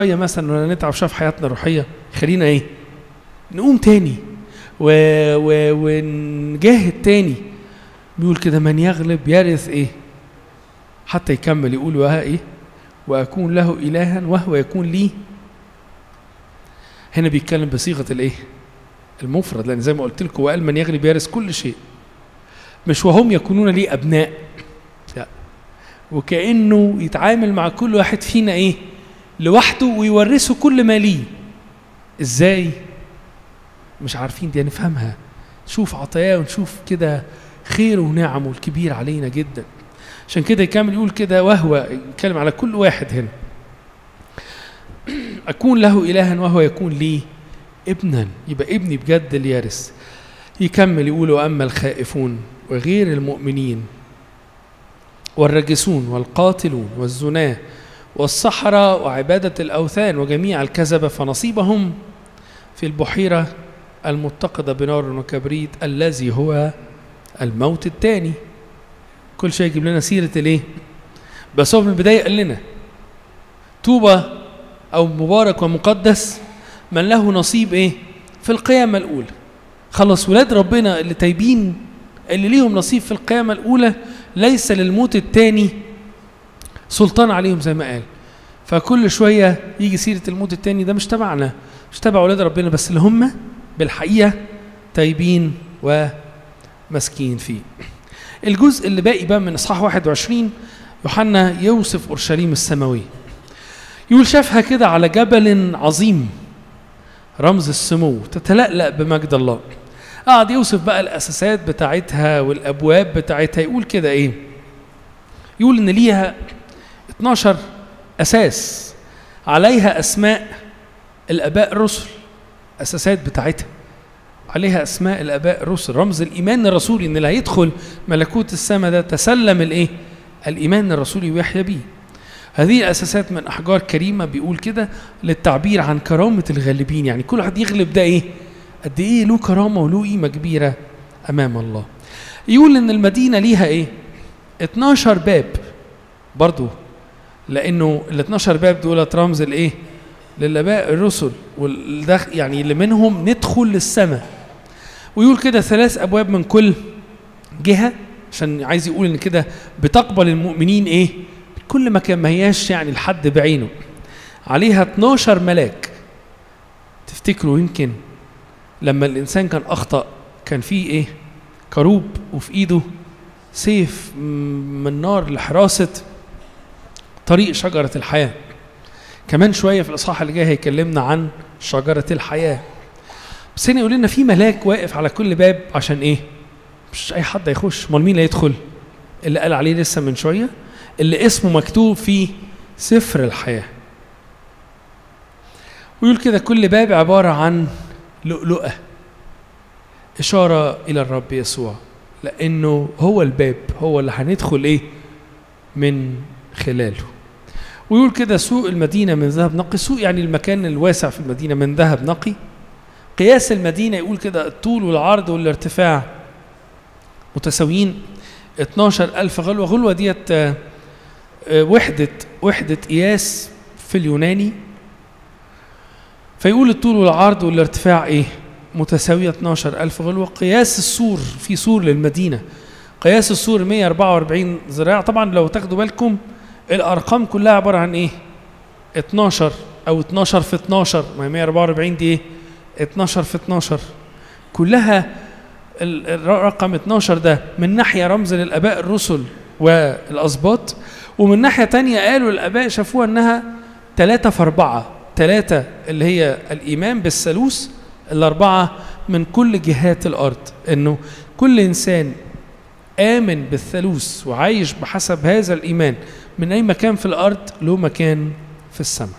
مثلا ولا نتعب شويه في حياتنا الروحيه، خلينا ايه نقوم تاني ونجاهد تاني. بيقول كده من يغلب يرث ايه، حتى يكمل يقول وها ايه واكون له الها وهو يكون لي. هنا بيتكلم بصيغه الايه المفرد، لان زي ما قلت لكم وقال من يغلب يرث كل شيء، مش وهم يكونون لي ابناء، لا، وكانه يتعامل مع كل واحد فينا ايه لوحده ويورثه كل ما ليه. ازاي؟ مش عارفين دي نفهمها، نشوف عطاياه ونشوف كده خيره ونعمه الكبير علينا جدا. عشان كده يكمل يقول كده وهو يتكلم على كل واحد هنا أكون له إلها وهو يكون لي ابنا، يبقى ابني بجد اللي يرث. يكمل يقول وأما الخائفون وغير المؤمنين والرجسون والقاتلون والزناه والسحرة وعبادة الأوثان وجميع الكذبة فنصيبهم في البحيرة المتقدة بنار وكبريت الذي هو الموت الثاني. كل شيء يجيب لنا سيرة الايه، بس هو من البداية قال لنا طوبى أو مبارك ومقدس من له نصيب ايه في القيامة الأولى. خلص ولاد ربنا اللي تايبين اللي ليهم نصيب في القيامة الأولى ليس للموت الثاني سلطان عليهم زي ما قال. فكل شوية يجي سيرة الموت الثاني، ده مش تبعنا، مش تبع ولاد ربنا، بس اللي هم بالحقيقة تايبين ومسكين فيه. الجزء اللي باقي بقى من إصحاح 21 يوحنا يوصف أورشليم السماوية. يقول شافها كده على جبل عظيم رمز السمو تتلألأ بمجد الله. قعد يوصف بقى الأساسات بتاعتها والأبواب بتاعتها. يقول كده إيه، يقول إن ليها 12 أساس عليها أسماء الآباء الرسل، أساسات بتاعتها عليها أسماء الآباء الرسل، رمز الإيمان الرسولي، إن اللي هيدخل ملكوت السماء ده تسلم الإيه؟ الإيمان الرسولي ويحيا بيه. هذه الأساسات من أحجار كريمة بيقول كده للتعبير عن كرامة الغالبين، يعني كل واحد يغلب ده إيه؟ قد إيه له كرامة وله قيمة كبيرة أمام الله. يقول إن المدينة ليها إيه؟ 12 باب برضو، لأنه ال 12 باب دولت رمز الإيه؟ للآباء الرسل، يعني اللي منهم ندخل للسماء. ويقول كده 3 أبواب من كل جهة، عشان عايز يقول إن كده بتقبل المؤمنين إيه؟ كل مكان، ما هياش يعني الحد بعينه. عليها 12 ملاك. تفتكروا يمكن لما الإنسان كان أخطأ كان فيه إيه؟ كروب وفي إيده سيف من نار لحراسة طريق شجرة الحياة. كمان شوية في الإصحاح اللي جاي هيكلمنا عن شجرة الحياة. بس هنا يقول لنا في ملاك واقف على كل باب، عشان إيه؟ مش أي حد هيخش. امال مين اللي يدخل؟ اللي قال عليه لسه من شوية، اللي اسمه مكتوب في سفر الحياة. ويقول كده كل باب عبارة عن لؤلؤة، إشارة إلى الرب يسوع، لأنه هو الباب، هو اللي هندخل إيه؟ من خلاله. ويقول كده سوق المدينة من ذهب نقي. سوق يعني المكان الواسع في المدينة من ذهب نقي. قياس المدينة يقول كده الطول والعرض والارتفاع متساويين 12,000 غلوة. غلوة ديت وحدة قياس في اليوناني. فيقول الطول والعرض والارتفاع ايه؟ متساوية 12,000 غلوة. قياس السور، في سور للمدينة، قياس السور 144 ذراع. طبعا لو تاخدوا بالكم الأرقام كلها عبارة عن ايه؟ 12 أو 12 في 12، ما هي 144 دي ايه؟ 12 في 12 كلها. الرقم 12 ده من ناحية رمز للآباء الرسل والأسباط، ومن ناحية تانية قالوا الآباء شافوها أنها 3 في 4، 3 اللي هي الإيمان بالثالوث، ال4 من كل جهات الأرض، أنه كل إنسان آمن بالثالوث وعايش بحسب هذا الإيمان من أي مكان في الأرض له مكان في السماء.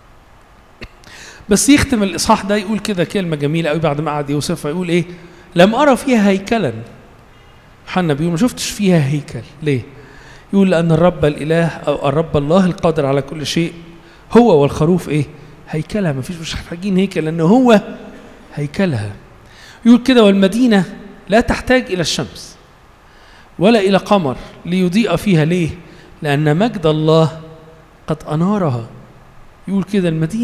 بس يختم الإصحاح ده يقول كده كلمة جميلة قوي بعد ما قعد يوصفها. يقول إيه؟ لم أرى فيها هيكلا. يوحنا بيقول ما شفتش فيها هيكل. ليه؟ يقول لأن الرب الإله أو الرب الله القادر على كل شيء هو والخروف إيه؟ هيكلها. ما فيش، مش محتاجين هيكل لأنه هو هيكلها. يقول كده والمدينة لا تحتاج إلى الشمس ولا إلى قمر ليضيء فيها. ليه؟ لأن مجد الله قد أنارها. يقول كده المدينة